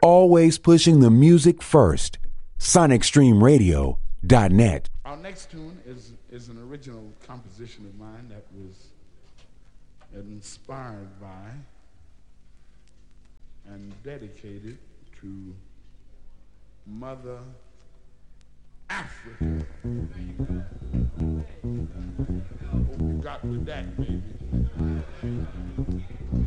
always pushing the music first. SonicStreamRadio.net. Our next tune is an original composition of mine that was inspired by and dedicated to Mother Africa. Hope you got with that, baby.